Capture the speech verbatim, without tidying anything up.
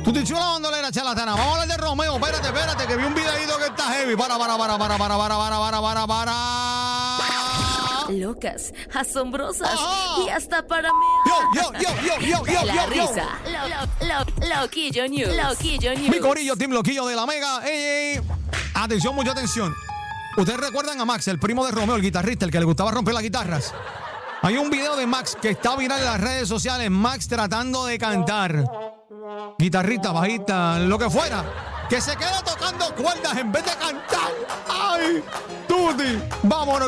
Tuti chula bandolera charlatana. Vamos a hablar de Romeo. Espérate, espérate, que vi un videito que está heavy. Para, para, para, para, para, para, para, para, para, para. Locas, asombrosas Ajá. y hasta para mí. Yo, yo, yo, yo, yo, yo, La yo, yo. risa. Lo, lo, lo, Loquillo News. Loquillo News. Mi corillo, Team Loquillo de la Mega. Ey, ey. Atención, mucha atención. Ustedes recuerdan a Max, el primo de Romeo, el guitarrista, el que le gustaba romper las guitarras. Hay un video de Max que está viral en las redes sociales. Max tratando de cantar. Guitarrista, bajista, lo que fuera. Que se queda tocando cuerdas en vez de cantar. ¡Ay! Tuti, vámonos